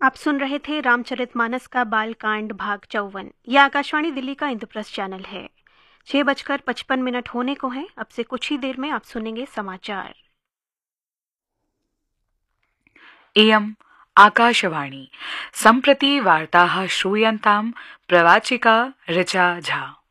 आप सुन रहे थे रामचरितमानस का बालकांड भाग 54। यह आकाशवाणी दिल्ली का इंद्रप्रस्थ चैनल है। 6:55 होने को हैं। अब से कुछ ही देर में आप सुनेंगे समाचार। इयम् आकाशवाणी। सम्प्रति वार्ताः श्रूयन्ताम् प्रवाचिका ऋचा झा।